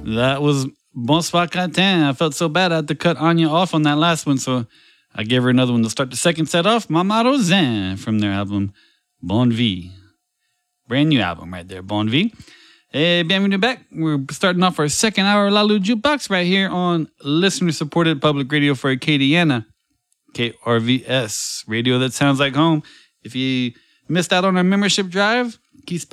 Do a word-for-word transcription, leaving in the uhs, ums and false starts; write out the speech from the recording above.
That was Bonsoir Catin. I felt so bad I had to cut Anya off on that last one, so I gave her another one to start the second set off. Mama Rosin from their album Bon Vie. Brand new album right there, Bon Vie. Hey, bienvenue back. We're starting off our second hour Lalu Jukebox right here on listener-supported public radio for Acadiana. K R V S, radio that sounds like home. If you missed out on our membership drive, keep